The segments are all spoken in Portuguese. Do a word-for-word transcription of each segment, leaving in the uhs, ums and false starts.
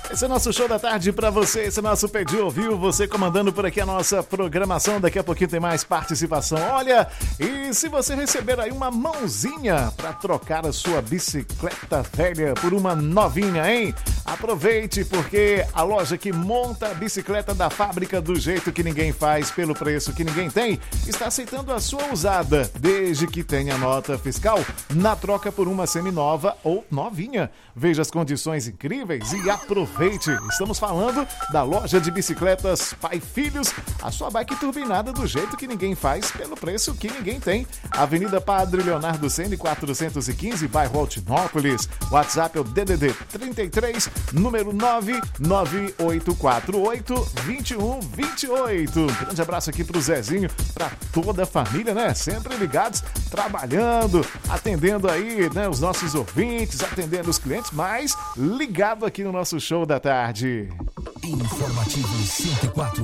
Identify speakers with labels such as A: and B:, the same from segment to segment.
A: Esse é nosso show da tarde pra você, esse é nosso Pediu Ouviu, você comandando por aqui a nossa programação, daqui a pouquinho tem mais participação. Olha, e se você receber aí uma mãozinha pra trocar a sua bicicleta velha por uma novinha, hein? Aproveite, porque a loja que monta a bicicleta da fábrica do jeito que ninguém faz, pelo preço que ninguém tem, está aceitando a sua usada, desde que tenha nota fiscal, na troca por uma seminova ou novinha. Veja as condições incríveis e aproveite. Estamos falando da loja de bicicletas Pai Filhos, a sua bike turbinada do jeito que ninguém faz, pelo preço que ninguém tem. Avenida Padre Leonardo Ceni, quatrocentos e quinze, bairro Altinópolis. WhatsApp é o D D D trinta e três, número nove nove oito quatro oito, dois um dois oito. Um grande abraço aqui pro Zezinho, pra toda a família, né? Sempre ligados, trabalhando, atendendo aí, né, os nossos ouvintes, atendendo os clientes, mas ligado aqui no nosso show da tarde.
B: Informativo cento e quatro.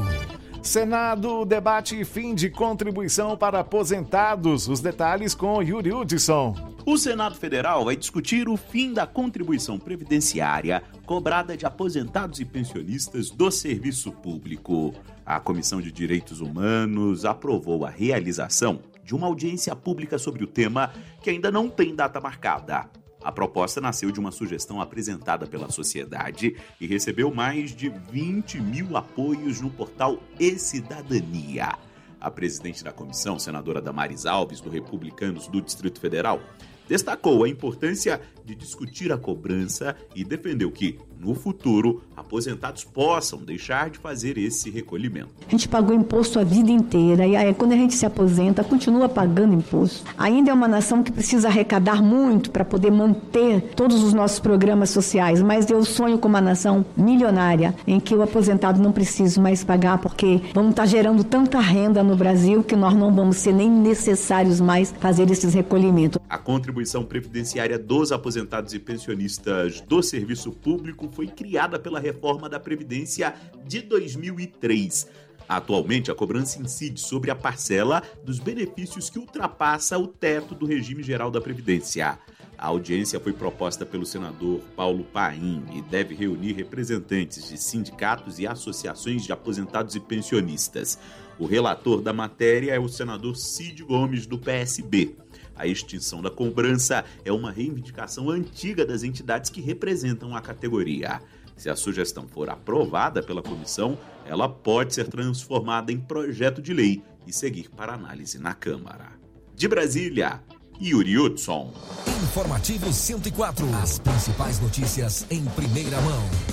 A: Senado debate fim de contribuição para aposentados. Os detalhes com Yuri Hudson.
C: O Senado Federal vai discutir o fim da contribuição previdenciária cobrada de aposentados e pensionistas do serviço público. A Comissão de Direitos Humanos aprovou a realização de uma audiência pública sobre o tema, que ainda não tem data marcada. A proposta nasceu de uma sugestão apresentada pela sociedade e recebeu mais de vinte mil apoios no portal E-Cidadania. A presidente da comissão, senadora Damares Alves, do Republicanos do Distrito Federal, destacou a importância de discutir a cobrança e defendeu que, no futuro, aposentados possam deixar de fazer esse recolhimento.
D: A gente pagou imposto a vida inteira e aí, quando a gente se aposenta, continua pagando imposto. Ainda é uma nação que precisa arrecadar muito para poder manter todos os nossos programas sociais, mas eu sonho com uma nação milionária, em que o aposentado não precisa mais pagar, porque vamos estar gerando tanta renda no Brasil que nós não vamos ser nem necessários mais fazer esses recolhimentos.
C: A contribuição previdenciária dos aposentados e pensionistas do serviço público foi criada pela reforma da Previdência de dois mil e três. Atualmente, a cobrança incide sobre a parcela dos benefícios que ultrapassa o teto do regime geral da Previdência. A audiência foi proposta pelo senador Paulo Paim e deve reunir representantes de sindicatos e associações de aposentados e pensionistas. O relator da matéria é o senador Cid Gomes, do P S B. A extinção da cobrança é uma reivindicação antiga das entidades que representam a categoria. Se a sugestão for aprovada pela comissão, ela pode ser transformada em projeto de lei e seguir para análise na Câmara. De Brasília, Yuri Hudson.
B: Informativo cento e quatro. As principais notícias em primeira mão.